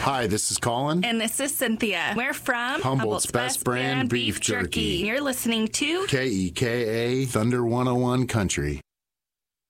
Hi, this is Colin. And this is Cynthia. We're from Humboldt's Best Brand Beef Jerky. You're listening to KEKA Thunder 101 Country.